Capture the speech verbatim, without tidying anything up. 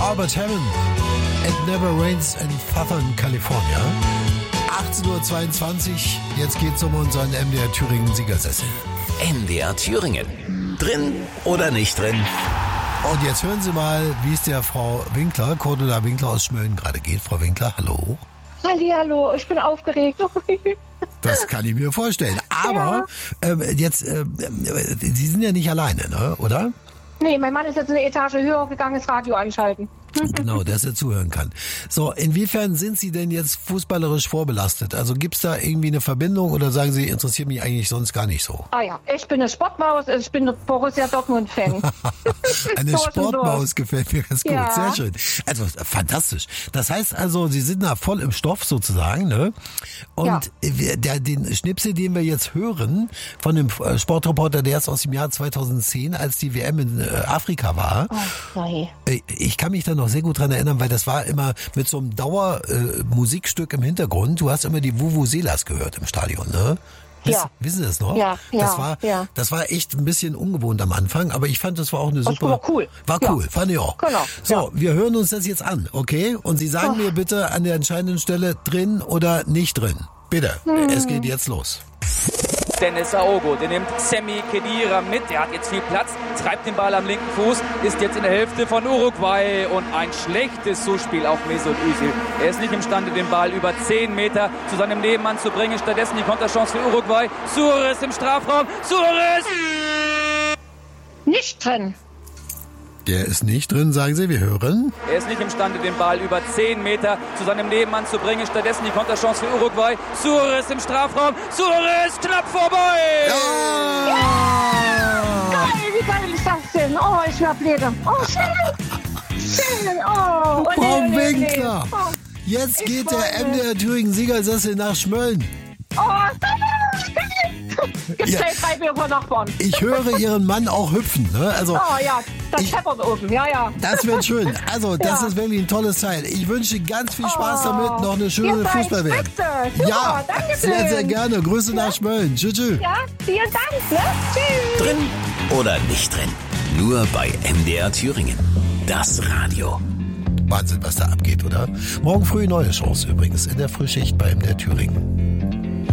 Albert Hammond. It never rains in Southern California. achtzehn Uhr zweiundzwanzig, jetzt geht's um unseren M D R Thüringen Siegersessel. M D R Thüringen. Drin oder nicht drin? Und jetzt hören Sie mal, wie es der Frau Winkler, Cordula Winkler aus Schmölln gerade geht. Frau Winkler, hallo. Hallihallo, ich bin aufgeregt. Das kann ich mir vorstellen. Aber ja. ähm, jetzt, äh, Sie sind ja nicht alleine, ne? Oder? Nee, mein Mann ist jetzt eine Etage höher gegangen, das Radio einschalten. Genau, dass er zuhören kann. So, inwiefern sind Sie denn jetzt fußballerisch vorbelastet? Also gibt's da irgendwie eine Verbindung oder sagen Sie, interessiert mich eigentlich sonst gar nicht so? Ah ja, ich bin eine Sportmaus, ich bin eine Borussia Dortmund-Fan. Eine Sportmaus gefällt mir ganz gut, ja. Sehr schön. Also fantastisch. Das heißt also, Sie sind da voll im Stoff sozusagen, ne? Und ja. der, den Schnipsel, den wir jetzt hören von dem Sportreporter, der ist aus dem Jahr zweitausendzehn, als die W M in Afrika war. Oh, sorry. Ich kann mich da noch sehr gut dran erinnern, weil das war immer mit so einem Dauermusikstück äh, im Hintergrund. Du hast immer die Vuvuzelas gehört im Stadion, ne? Wiss, ja. Wissen Sie das noch? Ja, ja, das war, ja. das war echt ein bisschen ungewohnt am Anfang, aber ich fand, das war auch eine das super. War cool. War cool, ja. Fand ich auch. Genau. So, ja. wir hören uns das jetzt an, okay? Und Sie sagen oh. mir bitte an der entscheidenden Stelle drin oder nicht drin. Bitte, hm. es geht jetzt los. Dennis Aogo, der nimmt Sami Khedira mit, der hat jetzt viel Platz, treibt den Ball am linken Fuß, ist jetzt in der Hälfte von Uruguay und ein schlechtes Zuspiel auf Mesut Özil. Er ist nicht imstande, den Ball über zehn Meter zu seinem Nebenmann zu bringen, stattdessen die Konterchance für Uruguay. Suarez im Strafraum, Suarez! Nicht drin. Der ist nicht drin, sagen Sie, wir hören. Er ist nicht imstande, den Ball über zehn Meter zu seinem Nebenmann zu bringen. Stattdessen die Konterchance für Uruguay. Suarez im Strafraum. Suarez knapp vorbei! Ja! Ja! Geil, wie geil ist das denn? Oh, ich werde blöde. Oh, schön. Schön. Oh, oh Frau nee, Winkler, nee. Oh, jetzt geht der M D R Thüringen Siegersessel nach Schmölln. Oh, Gibt ja. drei Bier von Nachbarn. Ich höre Ihren Mann auch hüpfen. Ne? Also, oh ja, das scheppert oben, ja, ja. Das wird schön. Also, das ja. ist wirklich ein tolles Teil. Ich wünsche ganz viel Spaß oh. damit. Noch eine schöne Fußball-W M. Ja, danke sehr, schön. sehr gerne. Grüße ja. nach Schmölln. Tschüss, tschüss. Ja, vielen Dank. Ne? Tschüss. Drin oder nicht drin? Nur bei M D R Thüringen. Das Radio. Wahnsinn, was da abgeht, oder? Morgen früh neue Chance übrigens in der Frühschicht bei M D R Thüringen.